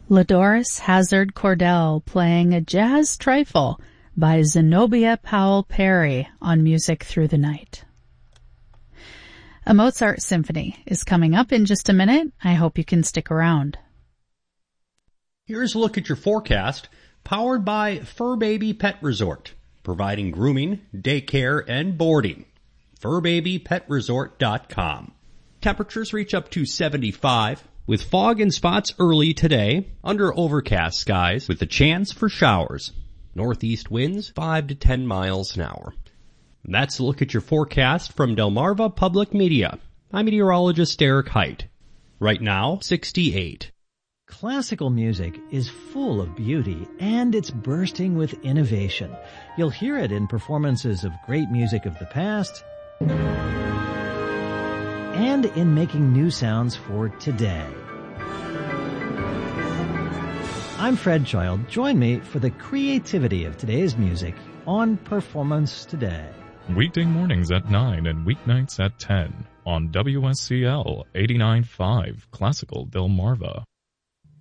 Ladoris Hazard Cordell playing a jazz trifle by Zenobia Powell Perry on Music Through the Night. A Mozart symphony is coming up in just a minute. I hope you can stick around. Here's a look at your forecast, powered by Fur Baby Pet Resort, providing grooming, daycare, and boarding. FurBabyPetResort.com. Temperatures reach up to 75, with fog and spots early today, under overcast skies, with a chance for showers. Northeast winds 5 to 10 miles an hour. That's a look at your forecast from Delmarva Public Media. I'm meteorologist Derek Height. Right now, 68. Classical music is full of beauty, and it's bursting with innovation. You'll hear it in performances of great music of the past and in making new sounds for today. I'm Fred Child. Join me for the creativity of today's music on Performance Today. Weekday mornings at 9 and weeknights at 10 on WSCL 89.5 Classical Delmarva.